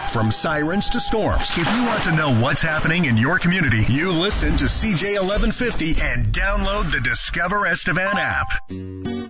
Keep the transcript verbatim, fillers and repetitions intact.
From sirens to storms, if you want to know what's happening in your community, you listen to C J eleven fifty and download the Discover Estevan app.